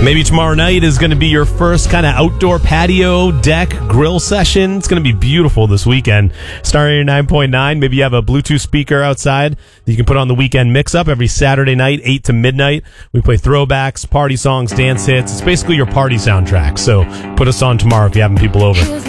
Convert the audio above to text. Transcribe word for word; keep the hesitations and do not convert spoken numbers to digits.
Maybe tomorrow night is going to be your first kind of outdoor patio deck grill session. It's going to be beautiful this weekend. Starting at nine point nine, maybe you have a Bluetooth speaker outside that you can put on the weekend mix-up every Saturday night, eight to midnight. We play throwbacks, party songs, dance hits. It's basically your party soundtrack. So put us on tomorrow if you're having people over.